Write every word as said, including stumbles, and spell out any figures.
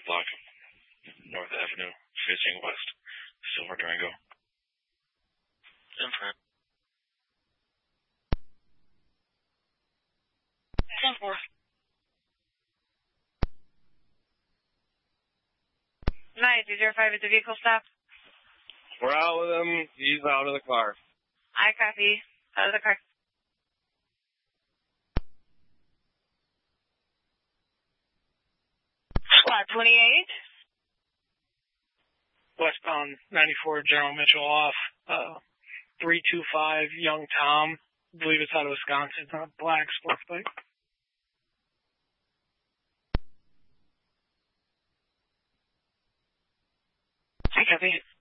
fourth block, North Avenue, facing west, Silver Durango. In front. ten four. Nice, zero five, is the vehicle stopped? We're out with him. He's out of the car. I copy. Out of the car. Slot twenty-eight. Westbound ninety-four, General Mitchell off. Uh, three two five, Young Tom. I believe it's out of Wisconsin. It's on a black sports bike. I copy.